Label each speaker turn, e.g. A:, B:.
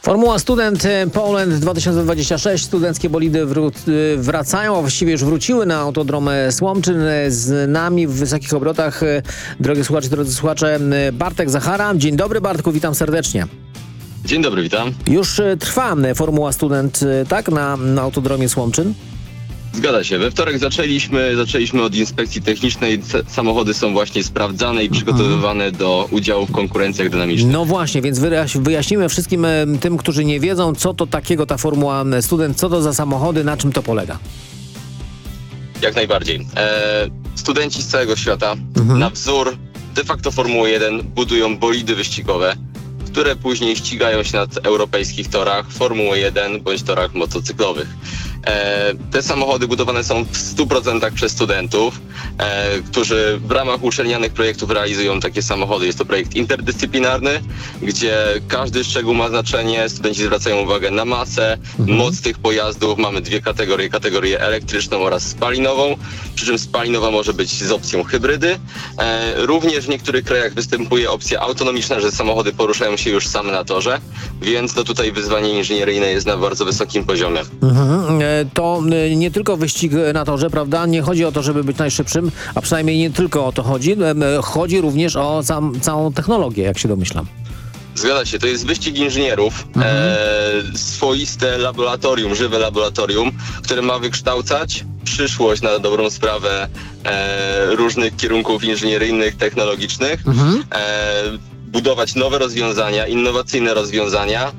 A: Formuła Student Poland 2026. Studenckie bolidy wracają, a właściwie już wróciły na autodrom Słomczyn. Z nami w wysokich obrotach, drodzy słuchacze, Bartek Zachara. Dzień dobry, Bartku, witam serdecznie.
B: Dzień dobry, witam.
A: Już trwa Formuła Student, tak, na autodromie Słomczyn?
B: Zgadza się. We wtorek zaczęliśmy od inspekcji technicznej. Samochody są właśnie sprawdzane i przygotowywane do udziału w konkurencjach dynamicznych.
A: No właśnie, więc wyjaśnimy wszystkim tym, którzy nie wiedzą, co to takiego ta Formuła Student, co to za samochody, na czym to polega.
B: Jak najbardziej. Studenci z całego świata na wzór de facto Formuły 1 budują bolidy wyścigowe, które później ścigają się na europejskich torach Formuły 1 bądź torach motocyklowych. Te samochody budowane są w 100% przez studentów, którzy w ramach uczelnianych projektów realizują takie samochody. Jest to projekt interdyscyplinarny, gdzie każdy szczegół ma znaczenie. Studenci zwracają uwagę na masę, moc tych pojazdów. Mamy dwie kategorie, kategorię elektryczną oraz spalinową, przy czym spalinowa może być z opcją hybrydy. Również w niektórych krajach występuje opcja autonomiczna, że samochody poruszają się już same na torze, więc tutaj wyzwanie inżynieryjne jest na bardzo wysokim poziomie.
A: To nie tylko wyścig na torze, prawda? Nie chodzi o to, żeby być najszybszym, a przynajmniej nie tylko o to chodzi. Chodzi również o całą technologię, jak się domyślam.
B: Zgadza się, to jest wyścig inżynierów, swoiste laboratorium, żywe laboratorium, które ma wykształcać przyszłość na dobrą sprawę różnych kierunków inżynieryjnych, technologicznych, budować nowe rozwiązania, innowacyjne rozwiązania,